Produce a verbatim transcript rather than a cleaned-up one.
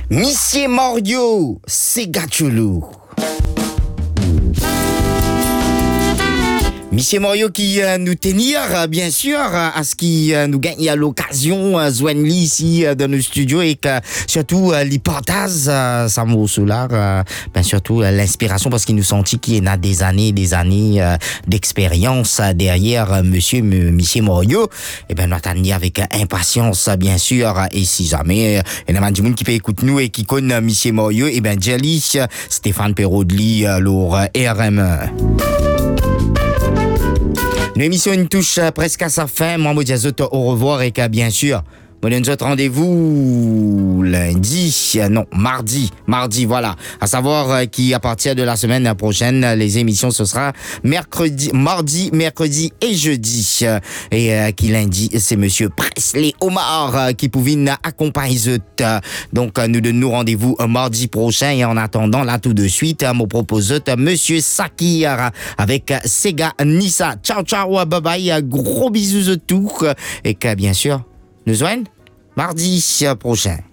Monsieur Mario, c'est Gachulou. Monsieur Mario qui euh, nous tenir, euh, bien sûr, euh, à ce qui euh, nous gagne à l'occasion, euh, Zwenli ici euh, dans nos studios et que surtout euh, les partages, euh, ça m'a solar, euh, ben surtout euh, l'inspiration parce qu'il nous sentit qu'il y a des années, des années euh, d'expérience euh, derrière euh, Monsieur M- Monsieur Mario. Et ben nous attendons avec euh, impatience, euh, bien sûr, euh, et si jamais euh, il y a du monde qui peut écouter nous et qui connaît euh, Monsieur Mario, et ben Jelly, euh, Stéphane Perraudli, euh, leur euh, R M E. L'émission une touche euh, presque à sa fin. Moi, je vous dis au revoir et que bien sûr, vous donne autre rendez-vous lundi, euh, non, mardi, mardi, voilà. À savoir euh, qu'à partir de la semaine prochaine, les émissions, ce sera mercredi, mardi, mercredi et jeudi. Euh, et euh, qui lundi, c'est Monsieur Presley Omar euh, qui pouvait nous accompagner. Euh, donc, euh, nous donnons nous rendez-vous euh, mardi prochain. Et en attendant, là, tout de suite, euh, me propose euh, Monsieur Sakir avec euh, Sega Nissa. Ciao, ciao, bye bye, euh, gros bisous de tout. Euh, et que, bien sûr, nous joignent mardi prochain.